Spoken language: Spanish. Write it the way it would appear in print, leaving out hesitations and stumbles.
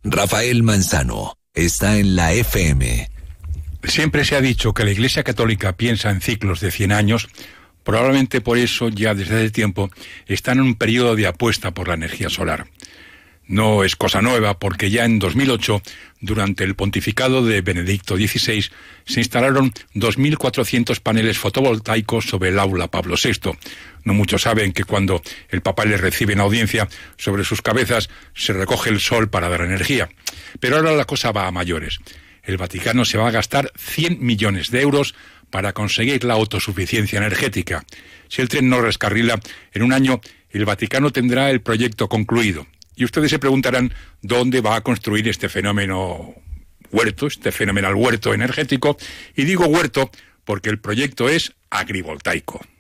Rafael Manzano está en la FM. Siempre se ha dicho que la Iglesia Católica piensa en ciclos de 100 años. Probablemente por eso ya desde hace tiempo están en un periodo de apuesta por la energía solar. No es cosa nueva, porque ya en 2008, durante el pontificado de Benedicto XVI, se instalaron 2.400 paneles fotovoltaicos sobre el aula Pablo VI. No muchos saben que cuando el Papa les recibe en audiencia, sobre sus cabezas se recoge el sol para dar energía. Pero ahora la cosa va a mayores. El Vaticano se va a gastar 100 millones de euros para conseguir la autosuficiencia energética. Si el tren no rescarrila, en un año el Vaticano tendrá el proyecto concluido. Y ustedes se preguntarán dónde va a construir este fenómeno huerto, este fenomenal huerto energético. Y digo huerto porque el proyecto es agrivoltaico.